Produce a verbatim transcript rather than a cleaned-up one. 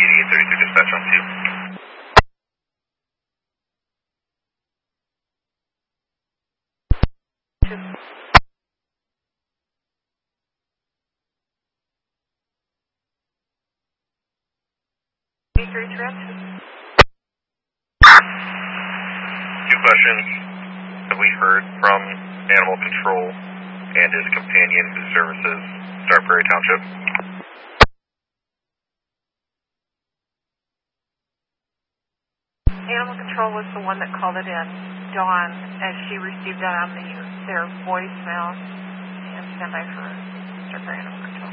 eight thirty-two dispatch on two. Two questions. Have we heard from Animal Control and his companion who services Star Prairie Township? Animal Control was the one that called it in, Dawn, as she received that on the, their voicemail, and stand by for Star Prairie Animal Control.